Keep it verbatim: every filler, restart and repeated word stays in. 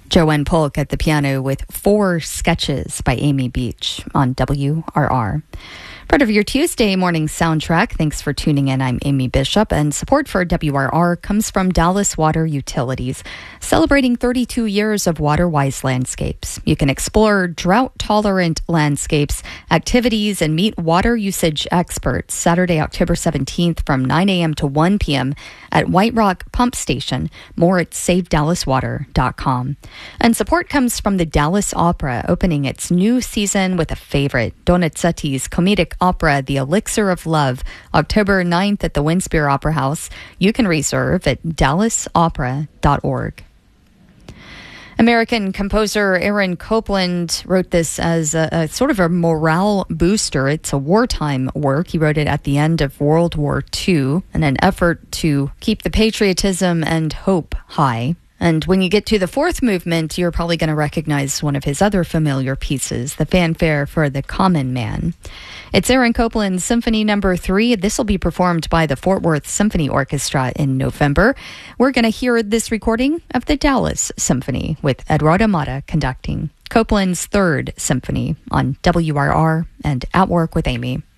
Joanne Polk at the piano with Four Sketches by Amy Beach on W R R. Part of your Tuesday morning soundtrack. Thanks for tuning in. I'm Amy Bishop, and support for W R R comes from Dallas Water Utilities, celebrating thirty-two years of water-wise landscapes. You can explore drought-tolerant landscapes, activities, and meet water usage experts Saturday, October seventeenth from nine a.m. to one p.m. at White Rock Pump Station. More at save dallas water dot com. And support comes from the Dallas Opera, opening its new season with a favorite, Donizetti's comedic opera, The Elixir of Love, October ninth at the Winspear Opera House. You can reserve at dallas opera dot org. American composer Aaron Copland wrote this as a, a sort of a morale booster. It's a wartime work. He wrote it at the end of World War Two in an effort to keep the patriotism and hope high. And when you get to the fourth movement, you're probably going to recognize one of his other familiar pieces, the fanfare for the common man. It's Aaron Copland's Symphony Number Three. This will be performed by the Fort Worth Symphony Orchestra in November. We're going to hear this recording of the Dallas Symphony with Eduardo Mata conducting Copland's Third Symphony on W R R and At Work with Amy.